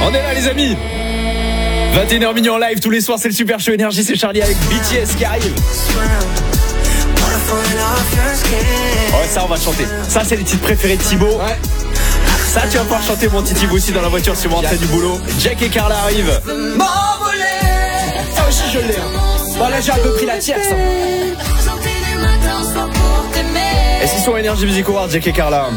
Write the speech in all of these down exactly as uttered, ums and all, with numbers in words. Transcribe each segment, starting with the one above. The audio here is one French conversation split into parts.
On est là les amis. vingt et une heures minuit en live tous les soirs, c'est le Super Show Énergie, c'est Charlie avec B T S qui arrive. Oh ça on va chanter. Ça c'est les titres préférés de Thibaut. Ouais. Ça tu vas pouvoir chanter mon petit Thibaut aussi dans la voiture si vous rentrez du boulot. Jack et Carla arrivent. M'envoler. Ça aussi je l'ai. Bon là j'ai un peu pris la tierce. Et s'ils sont Énergie Music Awards, Jack et Carla.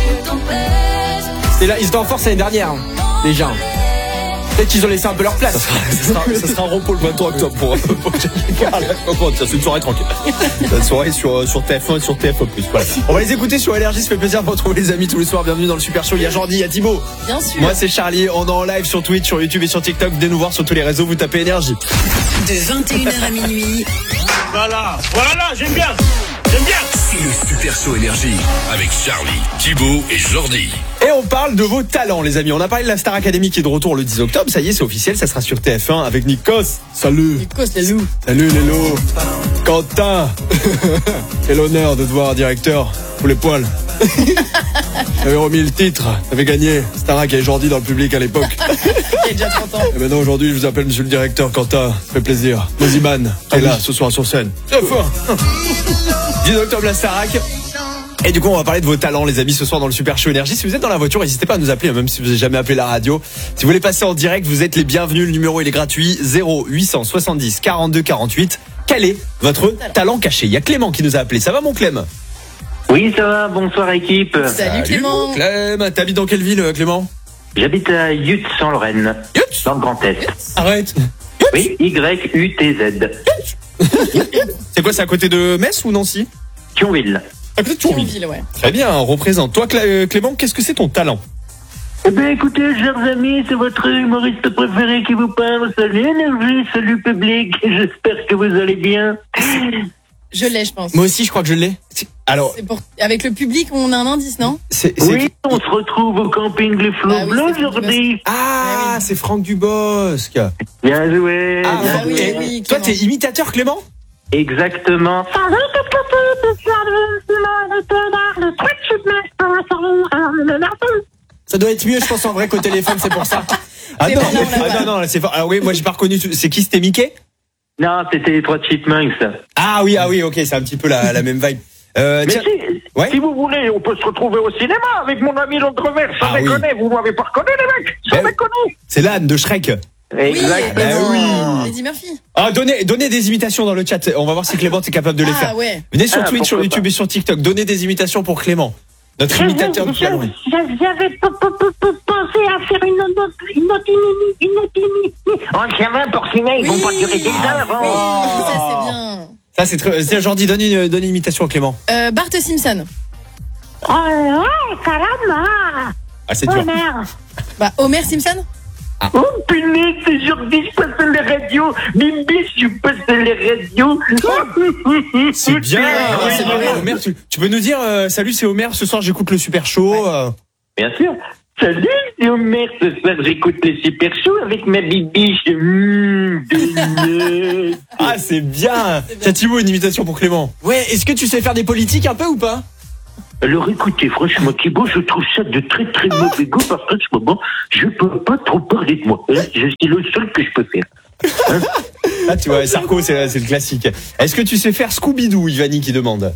Et là ils étaient en force l'année dernière déjà. Peut-être qu'ils ont laissé un peu leur place. Ça sera, ça sera, ça sera un repos le vingt-trois octobre pour, pour Jack et Carla. C'est une soirée tranquille. C'est une soirée sur, sur T F un et sur T F un plus. Voilà. On va les écouter sur Énergie, ça fait plaisir de retrouver les amis tous les soirs. Bienvenue dans le Super Show. Il y a Jordi, il y a Thibaut. Bien sûr. Moi c'est Charlie, on est en live sur Twitch, sur YouTube et sur TikTok. Venez nous voir sur tous les réseaux, vous tapez Énergie. De vingt et une heures à minuit. Voilà, voilà, j'aime bien. J'aime bien. C'est le Super Show Énergie avec Charlie, Thibaut et Jordi. Et on parle de vos talents les amis. On a parlé de la Star Academy qui est de retour le dix octobre. Ça y est, c'est officiel, ça sera sur T F un avec Nikos. Salut. Nikos, les loups. Salut les loups. Quentin. Quel honneur de te voir directeur. Pour les poils. J'avais remis le titre, j'avais gagné. Starac et Jordi dans le public à l'époque. Il y a déjà trente ans. Et maintenant aujourd'hui je vous appelle monsieur le directeur Quentin. Ça fait plaisir. Moziman est là ce soir sur scène. Très fort. dix octobre la Starac. Et du coup on va parler de vos talents les amis ce soir dans le Super Show Énergie. Si vous êtes dans la voiture, n'hésitez pas à nous appeler, même si vous n'avez jamais appelé la radio. Si vous voulez passer en direct, vous êtes les bienvenus. Le numéro il est gratuit. zéro huit cent soixante-dix quarante-deux quarante-huit. Quel est votre talent caché? Il y a Clément qui nous a appelé. Ça va mon Clem? Oui, ça va, bonsoir équipe. Salut, Salut Clément. Clem, t'habites dans quelle ville Clément? J'habite à Yutz en Lorraine, Yutz dans le Grand Est. Arrête. Oui, Y U T Z. C'est quoi, c'est à côté de Metz ou Nancy? Thionville. À côté de Thionville. Thionville, ouais. Très bien, on représente. Toi Clément, qu'est-ce que c'est ton talent? Eh bien écoutez, chers amis, c'est votre humoriste préféré qui vous parle. Salut Énergie, salut public, j'espère que vous allez bien. Je l'ai, je pense. Moi aussi, je crois que je l'ai. Alors, c'est pour... avec le public, on a un indice, non? c'est, c'est... Oui, on se retrouve au camping Les Flots Ah oui, Bleus c'est aujourd'hui. Ah, c'est Franck Dubosc. Bien joué, Ah, bien ah oui, joué. oui, Toi, Clément. t'es imitateur, Clément? Exactement. Ça doit être mieux, je pense, en vrai qu'au téléphone, c'est pour ça. Ah C'est non, vrai, non, on l'a ah pas. non, non, c'est fort. Ah oui, moi j'ai pas reconnu. C'est qui, c'était Mickey? Non, c'était les trois Chipmunks. Ah oui, ah oui, ok, c'est un petit peu la, la même vibe. Euh, Mais tiens, si, ouais. si vous voulez, on peut se retrouver au cinéma avec mon ami l'Entrevers. Sans Ah, déconner, vous m'avez pas reconnu les mecs. Sans Ben, déconner. c'est l'âne de Shrek. Oui, Exactement. Eddie, Eddie Murphy. Ah, donnez, donnez des imitations dans le chat. On va voir si Clément est capable de les Ah faire. ouais. Venez sur Ah, Twitch, sur pourquoi YouTube pas. et sur TikTok. Donnez des imitations pour Clément. Notre imitateur du talent. J'avais pensé à faire une autre une autre une autre On savait pour ciné, ils vont pas durer des heures. Oui, hein. ça c'est bien. Ça, c'est très. Tiens, Jordi, donne une, donne une imitation à Clément. Euh, Bart Simpson. Oh ouais, caramba. Ah, c'est dur. Bah, Homer Simpson. Oh punaise, c'est Jordi, je passe les radios. Bimbi, je passe les radios. C'est bien. Ouais, Ah, ouais, c'est ouais. marrant. Homer, tu, tu peux nous dire, euh, salut, c'est Homer. Ce soir, j'écoute le Super Show. euh. Bien sûr. Salut, c'est Homer. Ce soir, j'écoute les super shows avec ma bibiche. Mmh, de- Ah, c'est bien. Tiens, Thibaut, une imitation pour Clément. Ouais, est-ce que tu sais faire des politiques un peu ou pas? Alors écoutez, franchement, Thibaut, je trouve ça de très très mauvais goût parce qu'en ce moment, je peux pas trop parler de moi. Hein, je suis le seul que je peux faire. Ah, tu vois, Sarko, c'est, c'est le classique. Est-ce que tu sais faire Scooby-Doo, Ivani qui demande?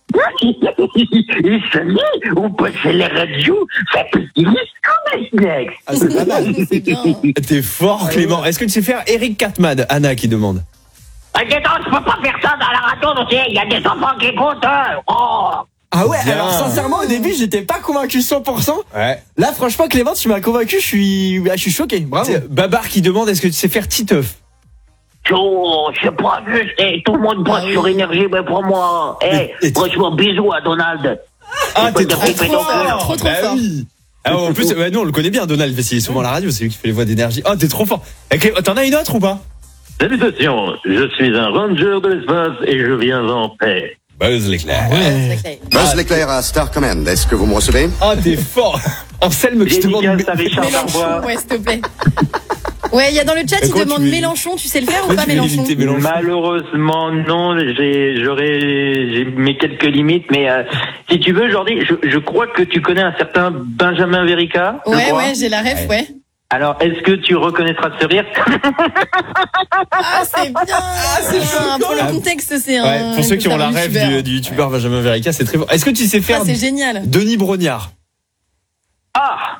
Et salut, on passe à la radio, ça peut dire ce Ah, c'est pas mal. C'est bien. T'es fort, Clément. Est-ce que tu sais faire Eric Cartman? Anna qui demande. Ah, attends, je peux pas faire ça dans la radio, tu sais, il y a des enfants qui écoutent. Hein. Oh. Ah ouais, Bien. alors sincèrement, au début, j'étais pas convaincu cent pour cent. Ouais. Là, franchement, Clément, tu m'as convaincu, je suis, ah, je suis choqué. Bravo. Tiens, Babar qui demande, est-ce que tu sais faire Titeuf? Oh, c'est pas juste, eh, tout le monde bosse Ah oui. sur énergie, mais pour moi. Eh, Et- et- franchement, bisous à Donald. Ah, On peut t'es dire trop qu'il fait fort. donc, euh, Trop, trop Bah fort. oui. Ah, en plus, ouais, nous, on le connaît bien, Donald, parce qu'il est souvent à la radio, c'est lui qui fait les voix d'énergie. Oh, t'es trop fort. Et Clé- T'en as une autre ou pas? Salutations, je suis un ranger de l'espace et je viens en paix. Buzz l'éclair. Ouais, c'est clair. Buzz l'éclair à Star Command, est-ce que vous me recevez? Ah, t'es fort. Anselme qui te demande. Dédicace à Richard Mélenchon, Darbois. ouais, s'il te plaît. Ouais, il y a dans le chat, Mais il comment demande tu veux- Mélenchon, tu sais le faire ou Comment pas tu veux Mélenchon? limiter Mélenchon? Malheureusement, non. J'ai, j'aurais, j'ai mes quelques limites, mais euh, si tu veux, Jordi, je, je crois que tu connais un certain Benjamin Verica. je Ouais, crois. ouais, j'ai la ref, ouais. Alors, est-ce que tu reconnaîtra ce rire? Ah, c'est bien. Ah, c'est bien. Pour le contexte, c'est un. Ouais, pour ceux qui ont la rêve youtubeur. du, du youtubeur Benjamin Verica, c'est très bon. Est-ce que tu sais faire Ah, c'est génial. Denis Brognard? Ah!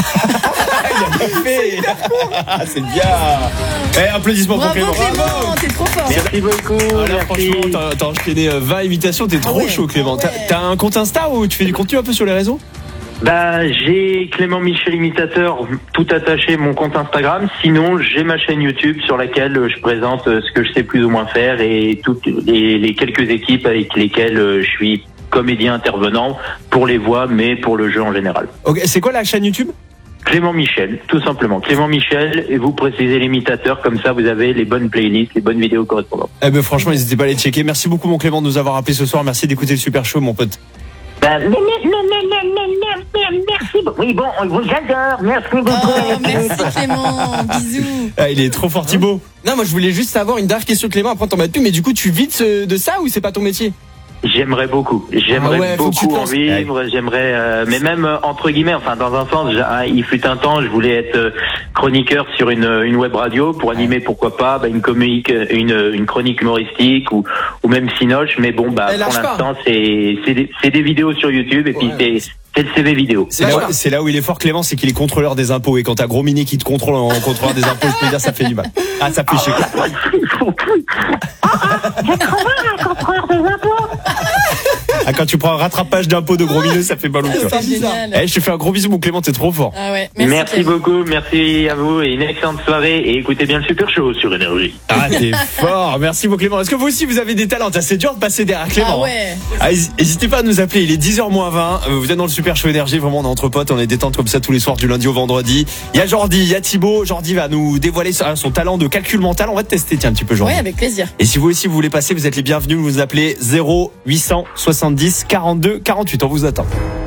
Ah, c'est bien. Eh, applaudissements pour Bravo Clément. Clément, t'es trop fort. Merci beaucoup. Ah, là, merci. franchement, t'as, t'as enchaîné vingt imitations, t'es trop ouais, chaud, Clément. ah ouais. T'as, t'as un compte Insta ou tu fais du contenu un peu sur les réseaux? Bah, j'ai Clément Michel Imitateur, tout attaché, mon compte Instagram. Sinon, j'ai ma chaîne YouTube sur laquelle je présente ce que je sais plus ou moins faire et toutes les, les quelques équipes avec lesquelles je suis comédien intervenant pour les voix, mais pour le jeu en général. Ok, c'est quoi la chaîne YouTube? Clément Michel, tout simplement. Clément Michel, et vous précisez l'imitateur, comme ça vous avez les bonnes playlists, les bonnes vidéos correspondantes. Eh ben franchement, n'hésitez pas à les checker. Merci beaucoup mon Clément de nous avoir appelé ce soir. Merci d'écouter le Super Show, mon pote. Bah, mais, mais, mais, mais, mais, mais, mais, merci beaucoup. Oui, bon, on vous adore. Merci beaucoup. Oh, merci Clément. Bisous. Ah, il est trop fort, Thibaut. Non, moi je voulais juste savoir une dernière question, Clément, après on t'en met plus, mais du coup tu vis de, ce- de ça ou c'est pas ton métier? J'aimerais beaucoup, j'aimerais Ah ouais, faut que tu te beaucoup en lances. vivre, j'aimerais, euh, mais même euh, entre guillemets, enfin dans un sens, j'ai- ah, il fut un temps, je voulais être euh, chroniqueur sur une, une web radio pour animer, pourquoi pas, bah, une comique, une, une chronique humoristique ou, ou même Cinoche, mais bon, bah Eh, lâche pour pas. l'instant c'est c'est des, c'est des vidéos sur YouTube et puis Ouais. c'est c'est le C V vidéo. C'est Lâche là, pas. où, c'est là où il est fort, Clément, c'est qu'il est contrôleur des impôts. Et quand t'as Gros Mini qui te contrôle en contrôleur des impôts, je peux dire, ça fait du mal. Ah, ça fait chier. Ah, quand tu prends un rattrapage d'impôts de Gros Mini, ça fait mal au cœur. C'est génial. Eh, je te fais un gros bisou, mon Clément, t'es trop fort. Ah ouais. Merci, Merci Clément. beaucoup, merci à vous et une excellente soirée et écoutez bien le Super Show sur Énergie. Ah, t'es fort. Merci, mon Clément. Est-ce que vous aussi, vous avez des talents? C'est dur de passer derrière Clément. Ah ouais. Ah, n'hésitez pas à nous appeler, il est dix heures moins vingt. Euh, Vous êtes dans le Super Show Énergie, vraiment on est entre potes, on est détente comme ça tous les soirs du lundi au vendredi. Il y a Jordi, il y a Thibaut. Jordi va nous dévoiler son son talent de calcul mental. On va te tester, tiens, un petit peu, Jordi. Ouais, avec plaisir. Et si vous aussi vous voulez passer, vous êtes les bienvenus, vous nous appelez zéro huit cent soixante-dix quarante-deux quarante-huit. On vous attend.